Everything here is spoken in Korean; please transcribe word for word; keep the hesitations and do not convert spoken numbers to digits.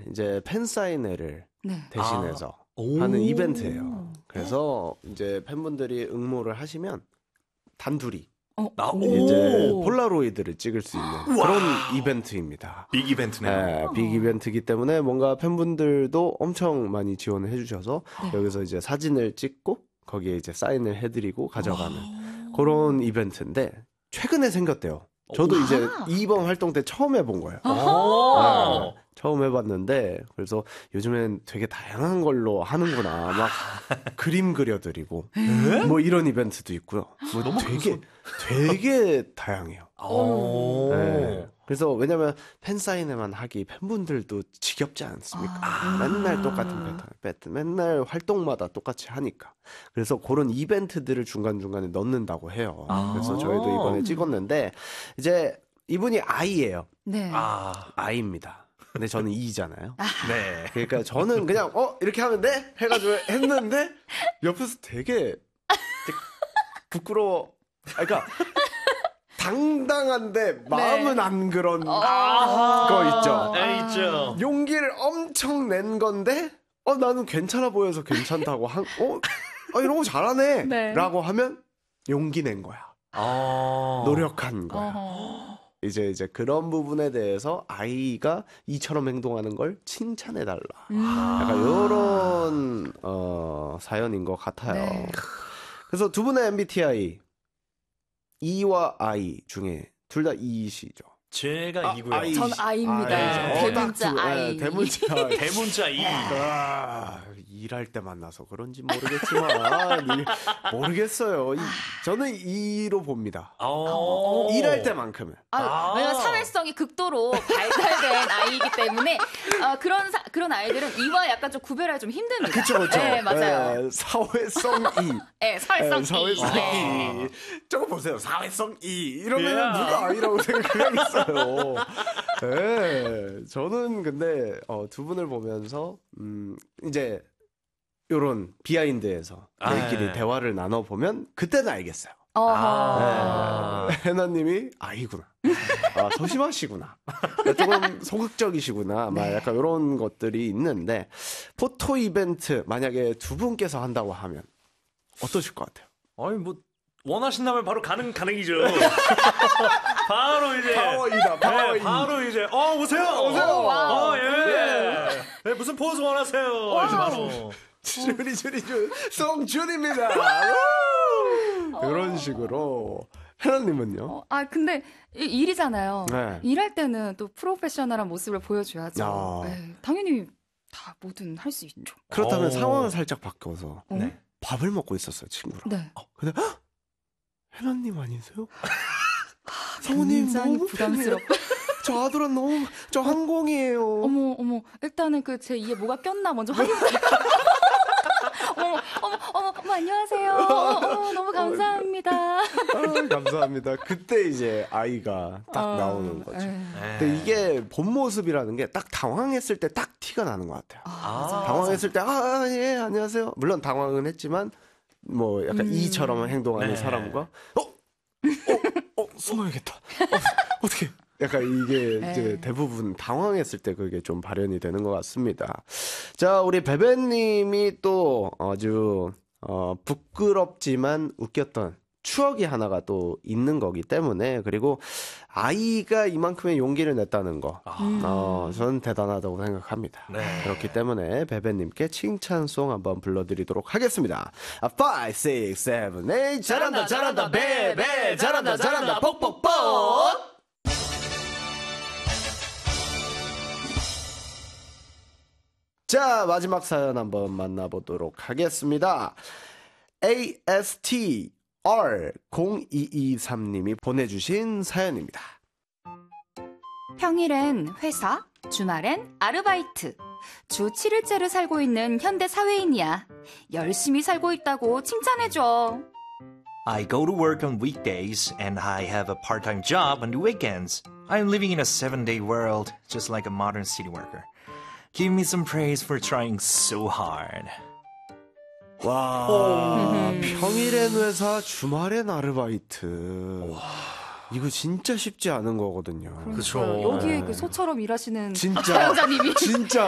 이제 팬사인회를 네. 대신해서 아. 하는 이벤트예요. 그래서 이제 팬분들이 응모를 하시면 단둘이 어, 아, 이제 오. 폴라로이드를 찍을 수 있는 우와. 그런 이벤트입니다. 빅 이벤트네요. 네, 빅 이벤트이기 때문에 뭔가 팬분들도 엄청 많이 지원을 해주셔서 네. 여기서 이제 사진을 찍고 거기에 이제 사인을 해드리고 가져가는 그런 이벤트인데 최근에 생겼대요. 저도 오. 이제 아. 이번 활동 때 처음 해본 거예요. 오. 네, 처음 해봤는데 그래서 요즘엔 되게 다양한 걸로 하는구나. 막 그림 그려드리고 뭐 이런 이벤트도 있고요. 뭐 너무 되게 되게 다양해요. 오. 네. 그래서 왜냐면 팬사인회만 하기 팬분들도 지겹지 않습니까? 아. 맨날 똑같은 패턴, 패턴, 맨날 활동마다 똑같이 하니까. 그래서 그런 이벤트들을 중간중간에 넣는다고 해요. 아. 그래서 저희도 이번에 찍었는데 이제 이분이 아이예요. 네. 아, 아이입니다. 근데 저는 이잖아요. 네. 그러니까 저는 그냥 어 이렇게 하면 돼? 해가지고 했는데 옆에서 되게, 되게 부끄러워. 아, 그러니까 당당한데 마음은 네. 안 그런 아. 거 있죠. 네, 있죠. 용기를 엄청 낸 건데 어 나는 괜찮아 보여서 괜찮다고 한 어 아, 이런 거 잘하네 네. 라고 하면 용기 낸 거야. 아. 노력한 거야. 어허. 이제 이제 그런 부분에 대해서 아이가 이처럼 행동하는 걸 칭찬해 달라. 음. 약간 이런 어, 사연인 것 같아요. 네. 그래서 두 분의 엠비티아이 E와 I 중에 둘 다 E시죠. 제가 아, 이고요. 아이. 전 아이입니다. 아, 예. 대문자 어, 딱 두- 아이. 예, 대문자 아이. 대문자 이. 아, 일할 때 만나서 그런지 모르겠지만 이- 모르겠어요. 이- 저는 E로 봅니다. 어. 일할 때만큼은. 아, 아. 왜냐면 사회성이 극도로 발달된 아이이기 때문에 어, 그런 사, 그런 아이들은 이와 약간 좀 구별하기 좀 힘듭니다. 그쵸, 그쵸. 네, 맞아요. 예, 사회성 E. 네, 사회성 예, 사회성 이. 네. E. 저거 보세요. 사회성 E. 이러면 야. 누가 아이라고 생각하겠어요. 예. 저는 근데 어, 두 분을 보면서 음, 이제 요런 비하인드에서 아, 저희끼리 네. 대화를 나눠보면 그때는 알겠어요. 어허. 아. 네. 해나님이 아이구나. 아, 소심하시구나. 조금 소극적이시구나. 막 약간 이런 것들이 있는데 포토 이벤트 만약에 두 분께서 한다고 하면 어떠실 것 같아요? 아니 뭐 원하신다면 바로 가능 가능이죠. 바로 이제 파워이다, 파워이. 네, 바로 이제 어 오세요. 오세요. 어, 예. 네, 무슨 포즈 원하세요? 이제 바로. 주리 주리 주 송준입니다. 이런 식으로 해나님은요? 어, 아 근데 이- 일이잖아요. 네. 일할 때는 또 프로페셔널한 모습을 보여줘야죠. 아. 네, 당연히 다 뭐든 할 수 있죠. 그렇다면 오. 상황을 살짝 바꿔서 어? 네. 밥을 먹고 있었어요, 친구랑. 네. 근데 헉! 해나님 아니세요? 성우님 굉장히 너무 부담스럽고. 팬이에요. 저 아들은 너무 저 항공이에요. 어머 어머 일단은 그 제 이에 뭐가 꼈나 먼저 확인. 어머 어머 어머 어머 안녕하세요. 어머, 어머 너무 감사합니다. 아, 감사합니다. 그때 이제 아이가 딱 어, 나오는 거죠. 에. 근데 이게 본 모습이라는 게 딱 당황했을 때 딱 티가 나는 것 같아요. 아, 아. 당황했을 때, 아, 아, 예, 안녕하세요. 물론 당황은 했지만, 뭐, 약간 음. 이처럼 행동하는 네. 사람과, 어? 어? 어? 숨어야겠다. 어, 어떻게? 약간 이게 네. 이제 대부분 당황했을 때 그게 좀 발현이 되는 것 같습니다. 자, 우리 베베님이 또 아주, 어, 부끄럽지만 웃겼던 추억이 하나가 또 있는 거기 때문에, 그리고 아이가 이만큼의 용기를 냈다는 거, 음. 어, 저는 대단하다고 생각합니다. 네. 그렇기 때문에 베베님께 칭찬송 한번 불러드리도록 하겠습니다. 아, 오, 육, 칠, 팔 잘한다 잘한다 베베 잘한다 잘한다 뻑뻑뻑. 자, 마지막 사연 한번 만나보도록 하겠습니다. 에이에스티 알 공이이삼님이 보내주신 사연입니다. 평일엔 회사, 주말엔 아르바이트. 주 칠 일째를 살고 있는 현대 사회인이야. 열심히 살고 있다고 칭찬해줘. I go to work on weekdays and I have a part-time job on the weekends. I'm living in a seven-day world, just like a modern city worker. Give me some praise for trying so hard. 와, 평일엔 회사, 주말엔 아르바이트. 이거 진짜 쉽지 않은 거거든요. 그쵸. 여기에 그 소처럼 일하시는 진짜. 사연자님이 진짜